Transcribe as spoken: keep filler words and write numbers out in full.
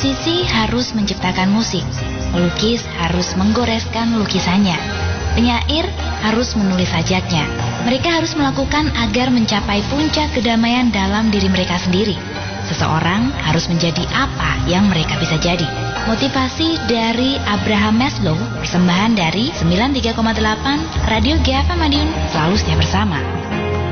Musisi harus menciptakan musik, pelukis harus menggoreskan lukisannya, penyair harus menulis sajaknya. Mereka harus melakukan agar mencapai puncak kedamaian dalam diri mereka sendiri. Seseorang harus menjadi apa yang mereka bisa jadi. Motivasi dari Abraham Maslow, persembahan dari sembilan puluh tiga koma delapan Radio G F M Madiun, selalu setia bersama.